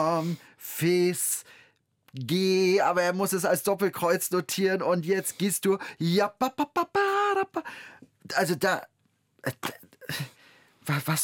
Fes, G, aber er muss es als Doppelkreuz notieren und jetzt gehst du, ja, also da, was